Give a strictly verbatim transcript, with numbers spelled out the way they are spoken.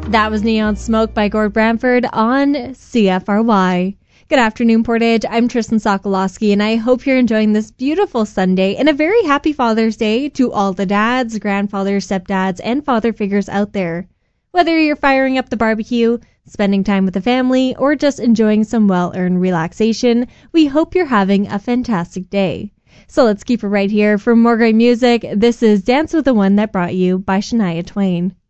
That was Neon Smoke by Gord Bramford on C F R Y. Good afternoon, Portage. I'm Tristan Sokolowski, and I hope you're enjoying this beautiful Sunday and a very happy Father's Day to all the dads, grandfathers, stepdads, and father figures out there. Whether you're firing up the barbecue, spending time with the family, or just enjoying some well-earned relaxation, we hope you're having a fantastic day. So let's keep it right here. For more great music, this is Dance with the One That Brought You by Shania Twain.